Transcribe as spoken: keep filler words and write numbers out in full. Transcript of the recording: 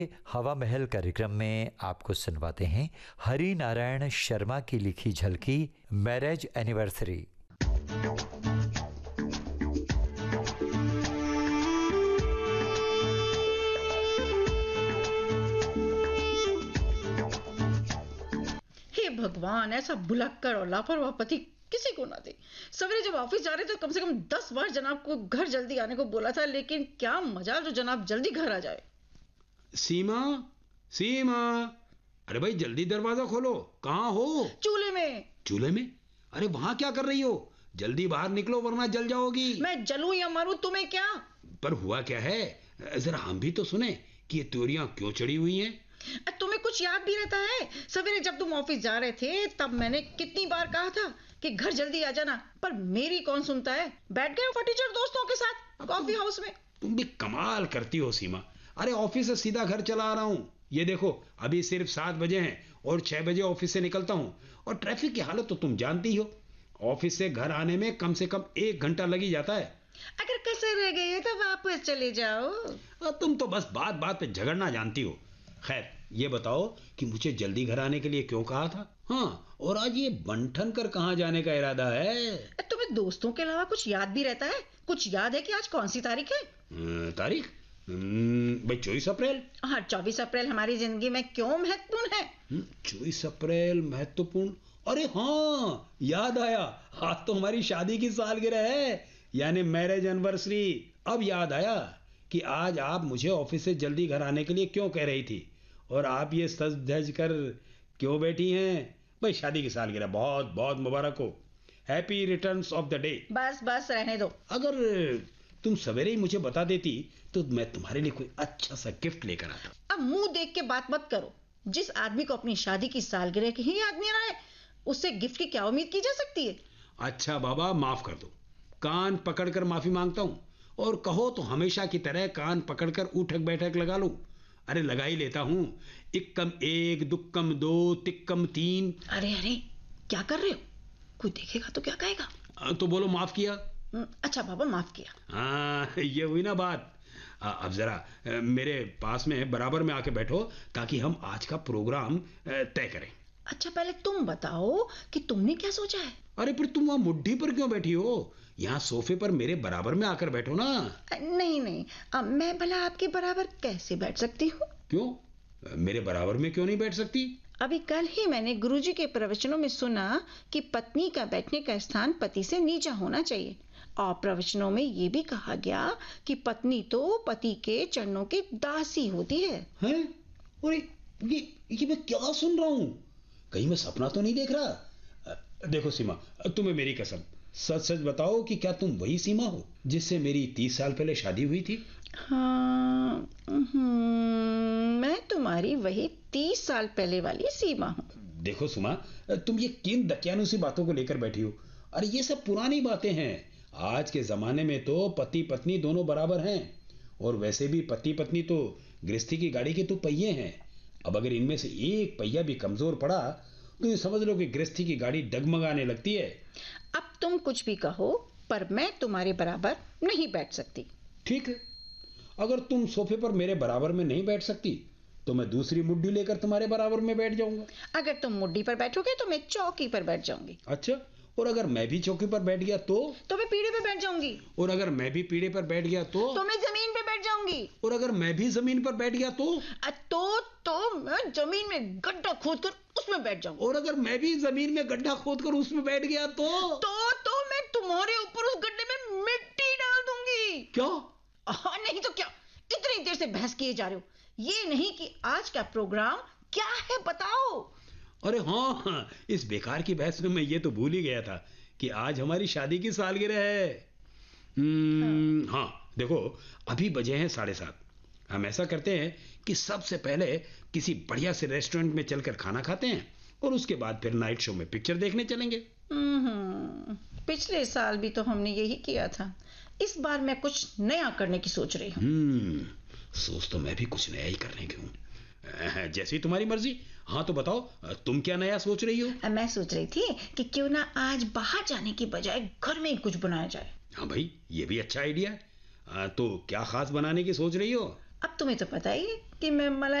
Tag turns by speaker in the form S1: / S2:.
S1: हवा महल कार्यक्रम में आपको सुनवाते हैं हरि नारायण शर्मा की लिखी झलकी मैरिज एनिवर्सरी।
S2: हे भगवान, ऐसा भुलक्कड़ और लापरवाह पति किसी को ना दे। सवेरे जब ऑफिस जा रहे थे तो कम से कम दस बार जनाब को घर जल्दी आने को बोला था, लेकिन क्या मजा जो जनाब जल्दी घर आ जाए।
S3: सीमा, सीमा, अरे भाई जल्दी दरवाजा खोलो। कहाँ हो?
S2: चूल्हे में।
S3: चूल्हे में? अरे वहां क्या कर रही हो? जल्दी बाहर निकलो वरना जल जाओगी।
S2: मैं जलूं या मरूं तुम्हें क्या?
S3: पर हुआ क्या है, जरा हम भी तो सुने कि ये त्योरियां क्यों चढ़ी हुई हैं।
S2: तुम्हें कुछ याद भी रहता है? सवेरे जब तुम ऑफिस जा रहे थे तब मैंने कितनी बार कहा था कि घर जल्दी आ जाना, पर मेरी कौन सुनता है। बैठ गए फटीचर दोस्तों के साथ कॉफी हाउस में।
S3: तुम भी कमाल करती हो सीमा। अरे ऑफिस से सीधा घर चला आ रहा हूँ। ये देखो अभी सिर्फ सात बजे हैं और छह बजे ऑफिस से निकलता हूँ, और ट्रैफिक की हालत तो तुम जानती हो। ऑफिस से घर आने में कम से कम एक घंटा लग ही जाता है।
S2: अगर कसर रह गई है तो वापस चले जाओ।
S3: तुम तो बस बात बात पे झगड़ना जानती हो। खैर ये बताओ कि मुझे जल्दी घर आने के लिए क्यों कहा था? हाँ, और आज ये बंठन कर कहाँ जाने का इरादा है?
S2: तुम्हें दोस्तों के अलावा कुछ याद भी रहता है? कुछ याद है कि आज कौन सी तारीख है?
S3: तारीख भाई चौबीस अप्रैल।
S2: हाँ, चौबीस अप्रैल हमारी जिंदगी में क्यों महत्वपूर्ण है?
S3: चौबीस अप्रैल महत्वपूर्ण? अरे हाँ, याद आया, आज तो हमारी शादी की सालगिरह है, यानी मैरिज एनिवर्सरी। अब याद आया कि आज आप मुझे ऑफिस से जल्दी घर आने के लिए क्यों कह रही थी, और आप ये सज धज कर क्यों बैठी हैं। भाई शादी की सालगिरह बहुत बहुत मुबारक हो। Happy returns of the day.
S2: बस बस रहने दो।
S3: अगर तुम सवेरे ही मुझे बता देती तो मैं तुम्हारे लिए कोई अच्छा सा गिफ्ट लेकर आता।
S2: अब मुंह देख के बात मत करो। जिस आदमी को अपनी शादी की सालगिरह की ही याद नहीं रहा है, उससे गिफ्ट की क्या उम्मीद की जा सकती है?
S3: अच्छा बाबा, माफ कर दो। कान पकड़कर माफी मांगता हूँ, और कहो तो हमेशा की तरह कान पकड़कर उठक बैठक लगा लूं। अरे लगा ही लेता हूँ। इक्कम एक, दुक्कम दो, तिक्कम तीन।
S2: अरे अरे क्या कर रहे हो? कोई देखेगा तो क्या कहेगा?
S3: तो बोलो माफ किया।
S2: अच्छा बाबा, माफ किया।
S3: हाँ, ये हुई ना बात। अब जरा मेरे पास में बराबर में आके बैठो ताकि हम आज का प्रोग्राम तय करें।
S2: अच्छा पहले तुम बताओ कि तुमने क्या सोचा है?
S3: अरे फिर तुम वहां मुड्ढी पर क्यों बैठी हो? यहाँ सोफे पर मेरे बराबर में आकर बैठो ना।
S2: नहीं नहीं, अब मैं भला आपके बराबर कैसे बैठ सकती हूँ?
S3: क्यों, मेरे बराबर में क्यों नहीं बैठ सकती?
S2: अभी कल ही मैंने गुरुजी के प्रवचनों में सुना कि पत्नी का बैठने का स्थान पति से नीचा होना चाहिए, और प्रवचनों में ये भी कहा गया कि पत्नी तो पति के चरणों की दासी होती है।
S3: हैं? और ये ये मैं क्या सुन रहा हूँ? कहीं मैं सपना तो नहीं देख रहा? देखो सीमा, तुम्हें मेरी कसम, सच सच बताओ कि क्या तुम वही सीमा हो जिससे मेरी तीस साल पहले शादी हुई थी?
S2: हाँ, मैं तुम्हारी वही तीस साल पहले वाली सीमा हूँ।
S3: देखो सुमा, तुम ये किन दकियानुसी बातों को लेकर बैठी हो? अरे ये सब पुरानी बातें हैं। आज के जमाने में तो पति पत्नी दोनों बराबर हैं, और वैसे भी पति पत्नी तो गृहस्थी की गाड़ी के तो पहिए हैं। अब अगर इनमें से एक पहिया भी कमजोर पड़ा तो ये समझ लो कि गृहस्थी की गाड़ी डगमगाने लगती है।
S2: अब तुम कुछ भी कहो, पर मैं तुम्हारे बराबर नहीं बैठ सकती।
S3: ठीक है, अगर तुम सोफे पर मेरे बराबर में नहीं बैठ सकती तो मैं दूसरी मुड्ढी लेकर तुम्हारे बराबर में बैठ जाऊंगा।
S2: अगर तुम मुड्ढी पर बैठोगे तो मैं चौकी पर बैठ जाऊंगी।
S3: अच्छा, और अगर मैं भी चौकी पर बैठ गया तो?
S2: तो मैं पीढ़े पर बैठ जाऊंगी।
S3: और अगर मैं भी पीढ़े पर बैठ गया तो?
S2: तो मैं जमीन पर बैठ जाऊंगी।
S3: और अगर मैं भी जमीन पर बैठ गया तो?
S2: तो तो मैं जमीन में गड्ढा खोदकर उसमें बैठ जाऊंगी।
S3: और अगर मैं भी जमीन में गड्ढा खोदकर उसमें बैठ गया तो?
S2: तो तो मैं तुम्हारे ऊपर उस गड्ढे में मिट्टी डाल दूंगी।
S3: क्या?
S2: हाँ, नहीं तो क्या? इतनी देर से बहस किए जा रहे हो, ये नहीं कि आज का प्रोग्राम क्या है बताओ।
S3: अरे हाँ, हाँ, इस बेकार की बहस में मैं ये तो भूल ही गया था कि आज हमारी शादी की सालगिरह है। हाँ।, हाँ देखो, अभी बजे हैं साढ़े सात। हम ऐसा करते हैं कि सबसे पहले किसी बढ़िया से रेस्टोरेंट में चलकर खाना खाते हैं, और उसके बाद फिर नाइट शो में पिक्चर देखने चलेंगे।
S2: पिछले साल भी तो हमने यही किया था। इस बार मैं कुछ नया करने की सोच रही हूँ।
S3: हम्म, सोच तो मैं भी कुछ नया ही करने की हूँ। जैसी तुम्हारी मर्जी। हाँ तो बताओ, तुम क्या नया सोच रही हो?
S2: मैं सोच रही थी कि क्यों ना आज बाहर जाने की बजाय घर में ही कुछ बनाया जाए।
S3: हाँ भाई, ये भी अच्छा आइडिया है। तो क्या खास बनाने की सोच रही हो?
S2: अब तुम्हें तो पता ही है कि मैं मलाई